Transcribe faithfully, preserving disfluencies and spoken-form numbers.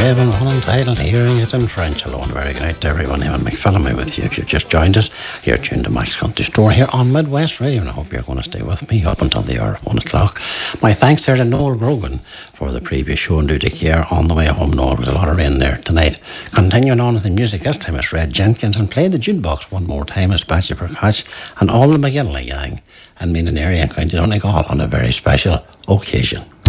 Raven, unentitled, hearing it in French. Hello and very good night to everyone. Eamon McPhillamy with you. If you've just joined us, you're tuned to Max Country Store here on Midwest Radio, and I hope you're going to stay with me up until the hour of one o'clock. My thanks there to Noel Grogan for the previous show and duty care on the way home. Noel, with a lot of rain there tonight. Continuing on with the music, this time it's Red Jenkins, and play the jukebox one more time as Patsy Prakash and all the McGinley gang and Mean Area and County Donegal on a very special occasion.